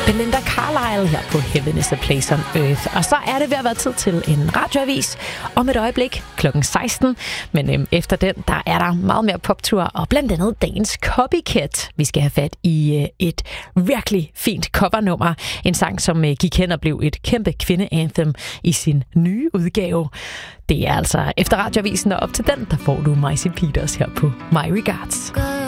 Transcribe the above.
Belinda Carlisle her på Heaven is a Place on Earth. Og så er det ved at være tid til en radioavis om et øjeblik klokken 16. Men efter den, der er der meget mere poptur og blandt andet dagens Copycat. Vi skal have fat i et virkelig fint covernummer. En sang, som gik hen og blev et kæmpe kvinde-anthem i sin nye udgave. Det er altså efter radioavisen og op til den, der får du Maisie Peters her på My Regards.